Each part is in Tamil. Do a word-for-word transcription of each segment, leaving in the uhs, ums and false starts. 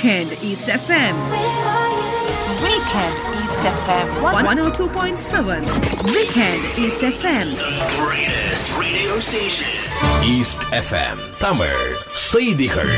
Weekend East F M. Weekend East F M. one oh two point seven. Weekend East F M. The greatest radio station. East F M. Tamil செய்திகள்.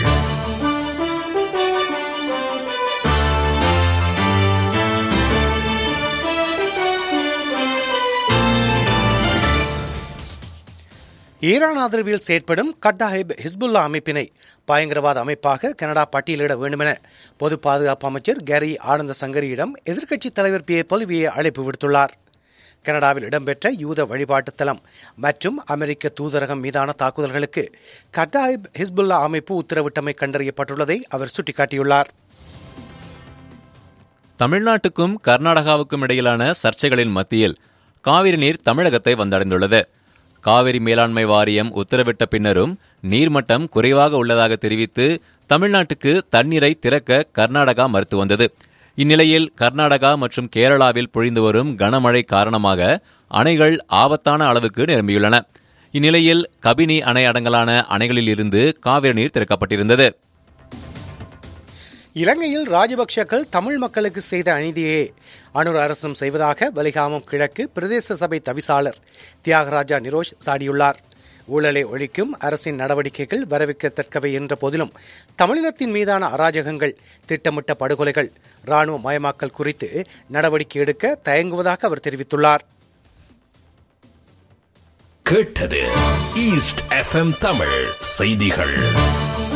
ஈரான் ஆதரவில் செயற்படும் கட்டாயிப் ஹிஸ்புல்லா அமைப்பினை பயங்கரவாத அமைப்பாக கனடா பட்டியலிட வேண்டுமென பொது பாதுகாப்பு அமைச்சர் கேரி ஆனந்த சங்கரியிடம் எதிர்க்கட்சித் தலைவர் பி ஏ பொலிவியே அழைப்பு விடுத்துள்ளார். கனடாவில் இடம்பெற்ற யூத வழிபாட்டுத் தலம் மற்றும் அமெரிக்க தூதரகம் மீதான தாக்குதல்களுக்கு கட்டாயிப் ஹிஸ்புல்லா அமைப்பு உத்தரவிட்டமை கண்டறியப்பட்டுள்ளதை அவர் சுட்டிக்காட்டியுள்ளார். தமிழ்நாட்டுக்கும் கர்நாடகாவுக்கும் இடையிலான சர்ச்சைகளின் மத்தியில் காவிரி நீர் தமிழகத்தை வந்தடைந்துள்ளது. காவிரி மேலாண்மை வாரியம் உத்தரவிட்ட பின்னரும் நீர்மட்டம் குறைவாக உள்ளதாக தெரிவித்து தமிழ்நாட்டுக்கு தண்ணீரை திறக்க கர்நாடகா மறுத்து வந்தது. இந்நிலையில் கர்நாடகா மற்றும் கேரளாவில் பொழிந்து வரும் கனமழை காரணமாக அணைகள் ஆபத்தான அளவுக்கு நிரம்பியுள்ளன. இந்நிலையில் கபினி அணை அடங்கலான அணைகளில் இருந்து காவிரி நீர் திறக்கப்பட்டிருந்தது. இலங்கையில் ராஜபக்சேக்கள் தமிழ் மக்களுக்கு செய்த அநீதியே அனுர் அரசும் செய்வதாக வலிகாமம் கிழக்கு பிரதேச சபை தவிசாளர் தியாகராஜா நிரோஷ் சாடியுள்ளார். ஊழலை ஒழிக்கும் அரசின் நடவடிக்கைகள் வரவேற்கத்தக்கவை என்ற போதிலும் தமிழினத்தின் மீதான அராஜகங்கள், திட்டமிட்ட படுகொலைகள், ராணுவ மயமாக்கல் குறித்து நடவடிக்கை எடுக்க தயங்குவதாக அவர் தெரிவித்துள்ளார். கேட்டது ஈஸ்ட் எஃப் எம் தமிழ் செய்திகள்.